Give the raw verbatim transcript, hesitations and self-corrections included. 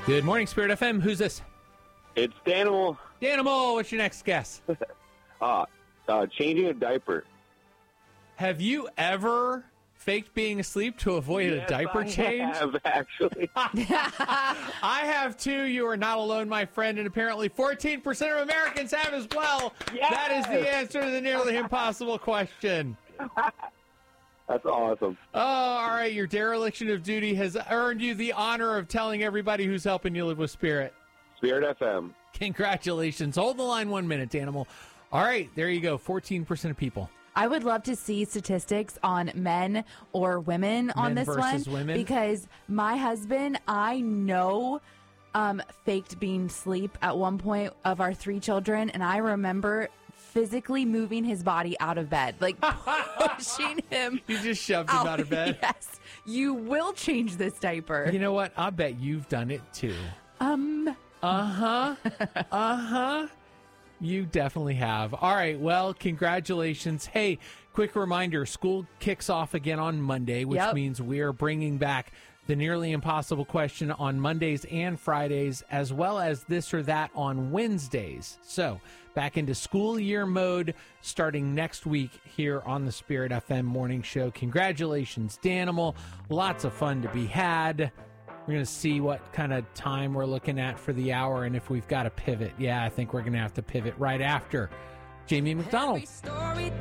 Good morning, Spirit F M. Who's this? It's Danimal. Danimal, what's your next guess? uh, uh, changing a diaper. Have you ever faked being asleep to avoid Yes, a diaper I change? have, actually. I have too. You are not alone, my friend, and apparently fourteen percent of Americans have as well. Yes! That is the answer to the nearly impossible question. That's awesome. Oh, all right. Your dereliction of duty has earned you the honor of telling everybody who's helping you live with Spirit. Spirit F M. Congratulations. Hold the line one minute, Animal. All right, there you go. fourteen percent of people. I would love to see statistics on men or women on Men this one. versus women? Because my husband, I know, um, faked being asleep at one point of our three children, and I remember physically moving his body out of bed, like pushing him. You just shoved him out, out of bed? Yes. You will change this diaper. You know what? I bet you've done it too. Um. Uh-huh. Uh-huh. You definitely have. All right. Well, congratulations. Hey, quick reminder, school kicks off again on Monday, which Yep. means we are bringing back the nearly impossible question on Mondays and Fridays, as well as this or that on Wednesdays. So back into school year mode starting next week here on the Spirit F M Morning Show. Congratulations, Danimal. Lots of fun to be had. We're going to see what kind of time we're looking at for the hour and if we've got to pivot. Yeah, I think we're going to have to pivot right after Jamie McDonald.